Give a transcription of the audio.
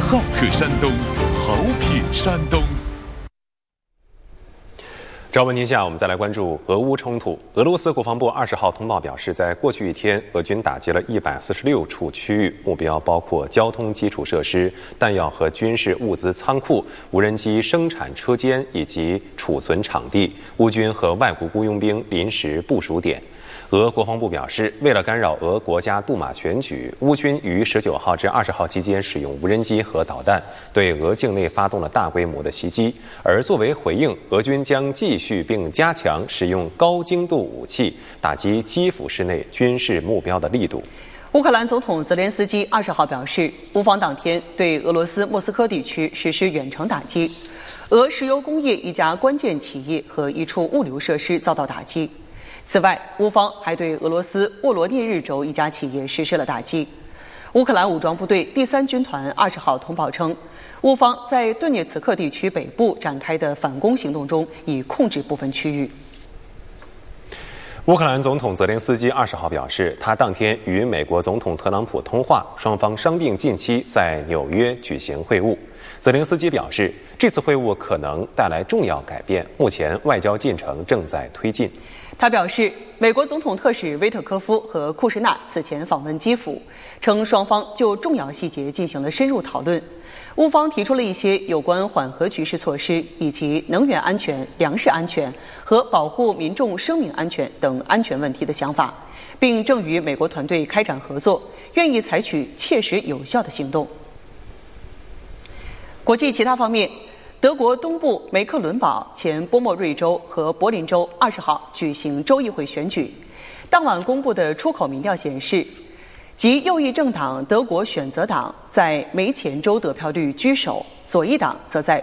好客山东，好品山东。 朝闻天下，我们再来关注俄乌冲突。俄罗斯国防部20号通报表示，在过去一天，俄军打击了146处区域，目标包括交通基础设施、弹药和军事物资仓库、无人机生产车间以及储存场地、乌军和外国雇佣兵临时部署点。俄国防部表示，为了干扰俄国家杜马选举，乌军于19号至20号期间使用无人机和导弹，对俄境内发动了大规模的袭击。而作为回应，俄军将继续并加强使用高精度武器打击基辅市内军事目标的力度。 乌克兰总统泽连斯基20号表示，乌方当天对俄罗斯莫斯科地区实施远程打击，俄石油工业一家关键企业和一处物流设施遭到打击。此外，乌方还对俄罗斯沃罗涅日州一家企业实施了打击。乌克兰武装部队第3军团20号通报称，乌方在顿涅茨克地区北部展开的反攻行动中已控制部分区域。 乌克兰总统泽连斯基20号表示，他当天与美国总统特朗普通话，双方商定近期在纽约举行会晤。泽连斯基表示，这次会晤可能带来重要改变，目前外交进程正在推进。 他表示，美国总统特使威特科夫和库什纳此前访问基辅，称双方就重要细节进行了深入讨论。乌方提出了一些有关缓和局势措施，以及能源安全、粮食安全和保护民众生命安全等安全问题的想法，并正与美国团队开展合作，愿意采取切实有效的行动。国际其他方面，德国东部梅克伦堡、前波莫瑞州和柏林州20号举行州议会选举。当晚公布的出口民调显示，极右翼政党德国选择党在梅前州得票率居首，左翼党则在